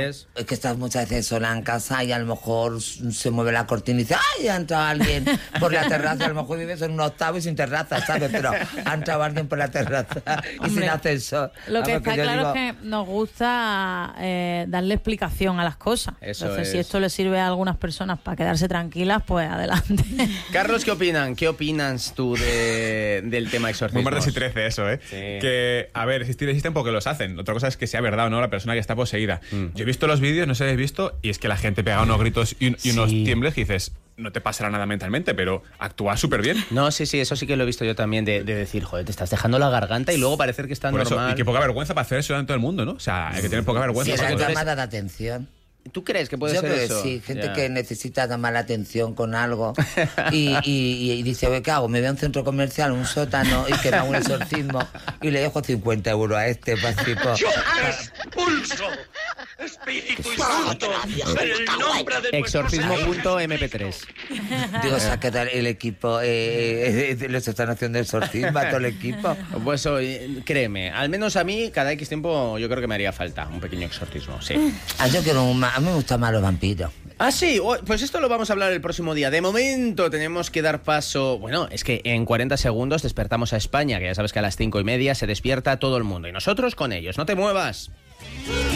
veces... Es que estás muchas veces sola en casa y a lo mejor se mueve la cortina y dice ¡ay! Ha entrado alguien por la terraza. A lo mejor vives en un octavo y sin terraza, ¿sabes? Pero ha entrado alguien por la terraza y sin ascensor. Lo que está claro digo... es que nos gusta darle explicación a las cosas. Entonces, si esto le sirve a algunas personas para quedarse tranquilas, pues adelante. Carlos, ¿qué opinan? ¿Qué opinas tú del tema exorcismo? Muy martes y 13 eso, ¿eh? Sí. Que, a ver, existen porque los hacen. Otra cosa es que sea verdad o no la persona que está poseída. Yo he visto los vídeos, no sé si habéis visto, y es que la gente pega unos gritos y unos tiembles que dices... No te pasará nada mentalmente, pero actúa súper bien. No, sí, eso sí que lo he visto yo también, de decir, joder, te estás dejando la garganta y luego parecer que está Por normal. eso, y qué poca vergüenza para hacer eso delante del mundo, ¿no? O sea, hay que tener poca vergüenza. Sí, para es llamada de atención. ¿Tú crees que puede Yo ser creo eso? que sí, gente Ya. que necesita llamar la atención con algo y dice, oye, ¿qué hago? Me voy a un centro comercial, un sótano y que me hago un exorcismo y le dejo 50 euros a este pasipo. ¡Yo expulso! ¡Espíritu inmundo! ¡En el nombre de Exorcismo.mp3. Digo, se ha quedado el equipo, les están haciendo exorcismo a todo el equipo. Pues créeme, al menos a mí, cada X tiempo, yo creo que me haría falta un pequeño exorcismo, sí. Yo quiero a mí me gustan más los vampiros. Ah, sí, pues esto lo vamos a hablar el próximo día. De momento tenemos que dar paso... Bueno, es que en 40 segundos despertamos a España, que ya sabes que a las 5:30 se despierta todo el mundo. Y nosotros con ellos. ¡No te muevas!